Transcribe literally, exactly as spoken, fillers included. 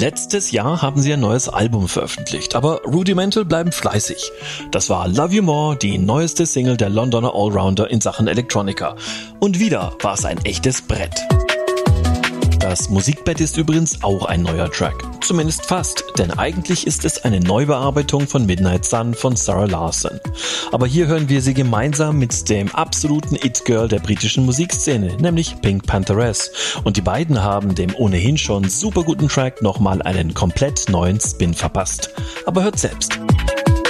Letztes Jahr haben sie ein neues Album veröffentlicht, aber Rudimental bleiben fleißig. Das war Love You More, die neueste Single der Londoner Allrounder in Sachen Electronica. Und wieder war es ein echtes Brett. Das Musikbett ist übrigens auch ein neuer Track. Zumindest fast, denn eigentlich ist es eine Neubearbeitung von Midnight Sun von Sarah Larsson. Aber hier hören wir sie gemeinsam mit dem absoluten It-Girl der britischen Musikszene, nämlich Pink Pantheress. Und die beiden haben dem ohnehin schon super guten Track nochmal einen komplett neuen Spin verpasst. Aber hört selbst.